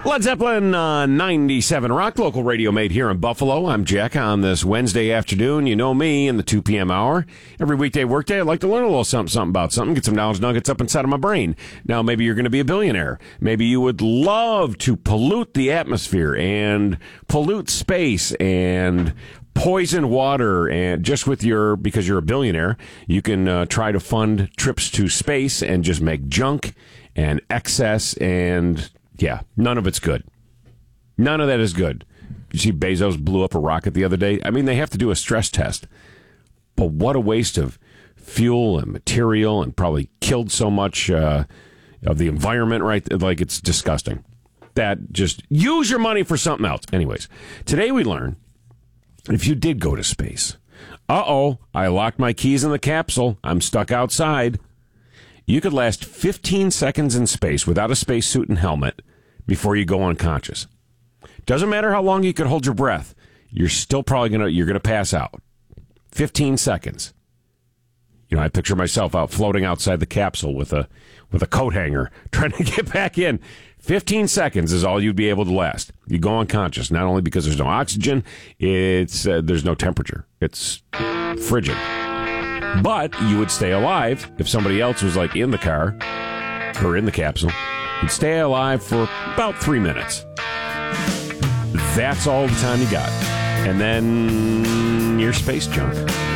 Led Zeppelin 97 Rock, local radio made here in Buffalo. I'm Jack on this Wednesday afternoon. You know me in the 2 p.m. hour. Every weekday workday, I like to learn a little something about something, get some knowledge nuggets up inside of my brain. Now, maybe you're going to be a billionaire. Maybe you would love to pollute the atmosphere and pollute space and poison water, and just with because you're a billionaire, you can try to fund trips to space and just make junk and excess, and yeah, none of it's good. None of that is good. You see Bezos blew up a rocket the other day? I mean, they have to do a stress test. But what a waste of fuel and material, and probably killed so much of the environment, right? Like, it's disgusting. That just use your money for something else. Anyways, today we learn if you did go to space, I locked my keys in the capsule. I'm stuck outside. You could last 15 seconds in space without a spacesuit and helmet before you go unconscious. Doesn't matter how long you could hold your breath. You're still probably gonna pass out. 15 seconds. You know, I picture myself out floating outside the capsule with a coat hanger trying to get back in. 15 seconds is all you'd be able to last. You go unconscious, not only because there's no oxygen, it's there's no temperature. It's frigid. But you would stay alive if somebody else was like in the car or in the capsule. You'd stay alive for about 3 minutes. That's all the time you got. And then you're space junk.